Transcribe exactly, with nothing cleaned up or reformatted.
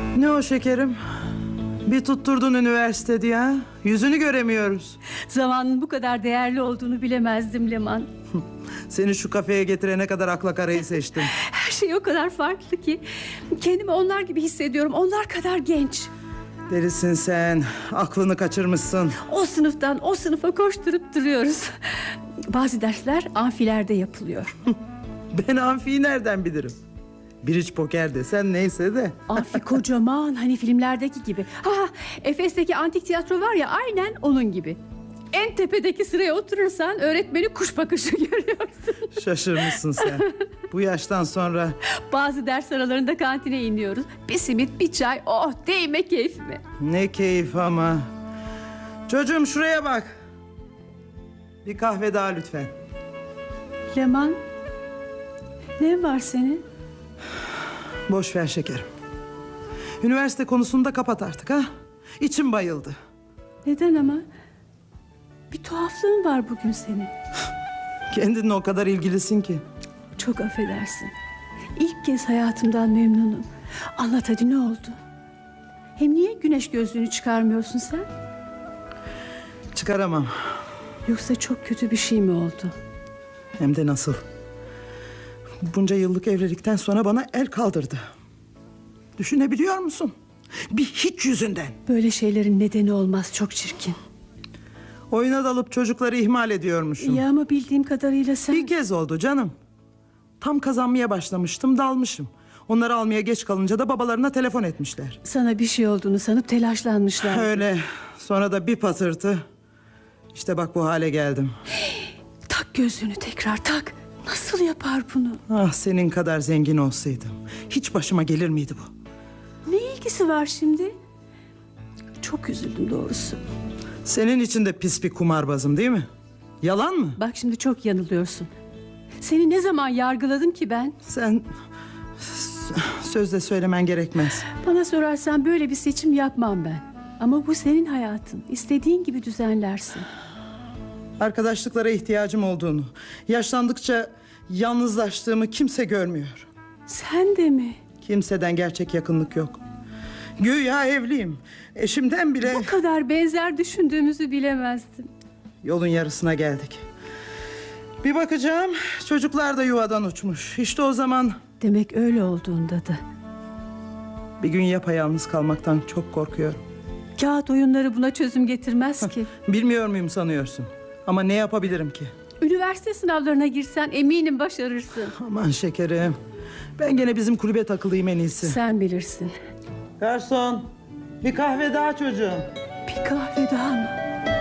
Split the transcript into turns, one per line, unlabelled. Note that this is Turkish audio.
Ne o şekerim? Bir tutturdun üniversite diye ha? Yüzünü göremiyoruz.
Zamanın bu kadar değerli olduğunu bilemezdim Leman.
Seni şu kafeye getirene kadar akla karayı seçtim.
Her şey o kadar farklı ki kendimi onlar gibi hissediyorum. Onlar kadar genç.
Delisin sen. Aklını kaçırmışsın.
O sınıftan o sınıfa koşturup duruyoruz. Bazı dersler amfilerde yapılıyor.
Ben amfiyi nereden bilirim? Biriç poker desen neyse de.
Amfi kocaman, hani filmlerdeki gibi. Ha, Efes'teki antik tiyatro var ya, aynen onun gibi. En tepedeki sıraya oturursan öğretmeni kuş bakışı görüyorsun.
Şaşırmışsın sen. Bu yaştan sonra.
Bazı ders aralarında kantine iniyoruz. Bir simit, bir çay, oh değme keyfime.
Ne keyif ama. Çocuğum şuraya bak. Bir kahve daha lütfen.
Leman, ne var senin?
Boş ver şekerim. Üniversite konusunu da kapat artık ha. İçim bayıldı.
Neden ama? Bir tuhaflığın var bugün senin.
Kendinle o kadar ilgilisin ki.
Çok affedersin. İlk kez hayatımdan memnunum. Anlat hadi, ne oldu? Hem niye güneş gözlüğünü çıkarmıyorsun sen?
Çıkaramam.
Yoksa çok kötü bir şey mi oldu?
Hem de nasıl? Bunca yıllık evlilikten sonra bana el kaldırdı. Düşünebiliyor musun? Bir hiç yüzünden.
Böyle şeylerin nedeni olmaz, çok çirkin.
Oyuna dalıp çocukları ihmal ediyormuşum.
Ya ama bildiğim kadarıyla sen...
Bir kez oldu canım. Tam kazanmaya başlamıştım, dalmışım. Onları almaya geç kalınca da babalarına telefon etmişler.
Sana bir şey olduğunu sanıp telaşlanmışlar.
Öyle. Sonra da bir patırtı. İşte bak bu hale geldim.
Tak gözlüğünü tekrar tak. Nasıl yapar bunu?
Ah, senin kadar zengin olsaydım hiç başıma gelir miydi bu?
Ne ilgisi var şimdi? Çok üzüldüm doğrusu.
Senin için de pis bir kumarbazım değil mi? Yalan mı?
Bak şimdi çok yanılıyorsun. Seni ne zaman yargıladım ki ben?
Sen sözle söylemen gerekmez.
Bana sorarsan böyle bir seçim yapmam ben. Ama bu senin hayatın. İstediğin gibi düzenlersin.
Arkadaşlıklara ihtiyacım olduğunu, yaşlandıkça yalnızlaştığımı kimse görmüyor.
Sen de mi?
Kimseden gerçek yakınlık yok. Güya evliyim. Eşimden bile...
Bu kadar benzer düşündüğümüzü bilemezdim.
Yolun yarısına geldik. Bir bakacağım, çocuklar da yuvadan uçmuş. İşte o zaman...
Demek öyle olduğunda da.
Bir gün yapayalnız kalmaktan çok korkuyorum.
Kağıt oyunları buna çözüm getirmez ki.
Bilmiyor muyum sanıyorsun? Ama ne yapabilirim ki?
Üniversite sınavlarına girsen eminim başarırsın.
Aman şekerim. Ben gene bizim kulübe takılayım en iyisi.
Sen bilirsin.
Garson, bir kahve daha çocuğum.
Bir kahve daha mı?